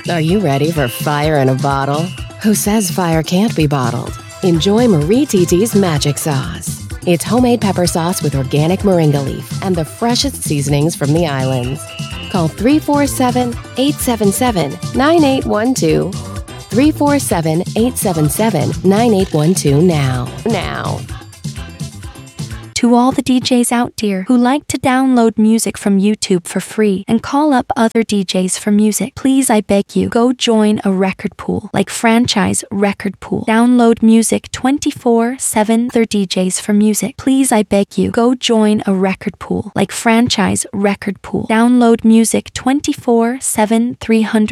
Are you ready for fire in a bottle? Who says fire can't be bottled? Enjoy Marie Titi's Magic Sauce. It's homemade pepper sauce with organic moringa leaf and the freshest seasonings from the islands. Call 347-877-9812. 347-877-9812 now. To all the DJs out there who like to download music from YouTube for free and call up other DJs for music, please, I beg you, go join a record pool like Franchise Record Pool. Download music 24/7. Other DJs for music, please, I beg you, go join a record pool like Franchise Record Pool. Download music 24/7, 300